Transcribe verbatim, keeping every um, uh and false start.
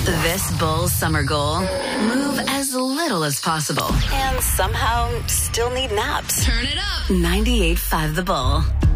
This Bull's summer goal: move as little as possible and somehow still need naps. Turn it up. ninety-eight point five The Bull.